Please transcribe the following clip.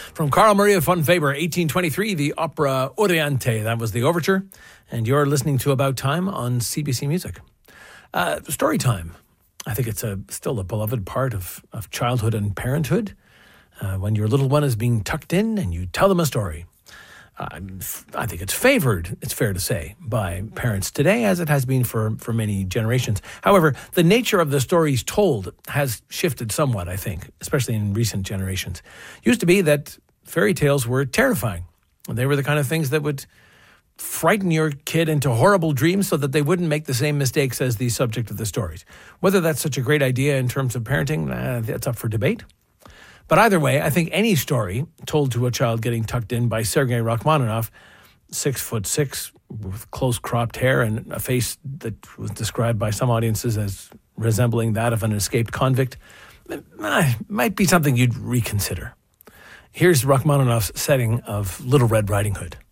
From Carl Maria von Weber, 1823, the opera Oriente. That was the overture. And you're listening to About Time on CBC Music. Story time. I think it's still a beloved part of childhood and parenthood. When your little one is being tucked in and you tell them a story. I think it's favored, it's fair to say, by parents today, as it has been for many generations. However, the nature of the stories told has shifted somewhat, I think, especially in recent generations. Used to be that fairy tales were terrifying. They were the kind of things that would frighten your kid into horrible dreams so that they wouldn't make the same mistakes as the subject of the stories. Whether that's such a great idea in terms of parenting, that's up for debate. But either way, I think any story told to a child getting tucked in by Sergei Rachmaninoff, 6'6", with close-cropped hair and a face that was described by some audiences as resembling that of an escaped convict, might be something you'd reconsider. Here's Rachmaninoff's setting of Little Red Riding Hood.